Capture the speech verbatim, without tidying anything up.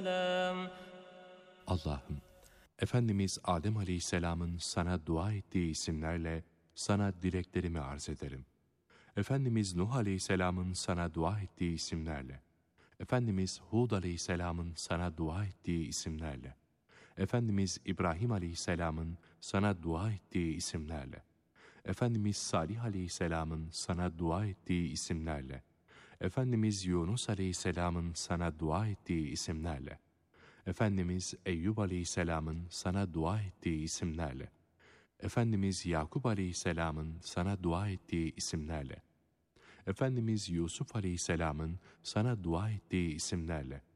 Allah'ım, Efendimiz Adem Aleyhisselam'ın sana dua ettiği isimlerle sana dileklerimi arz ederim. Efendimiz Nuh Aleyhisselam'ın sana dua ettiği isimlerle, Efendimiz Hud Aleyhisselam'ın sana dua ettiği isimlerle, Efendimiz İbrahim Aleyhisselam'ın sana dua ettiği isimlerle, Efendimiz Salih Aleyhisselam'ın sana dua ettiği isimlerle, Efendimiz Yunus Aleyhisselam'ın sana dua ettiği isimlerle, Efendimiz Eyyub Aleyhisselam'ın sana dua ettiği isimlerle, Efendimiz Yakup Aleyhisselam'ın sana dua ettiği isimlerle, Efendimiz Yusuf Aleyhisselam'ın sana dua ettiği isimlerle,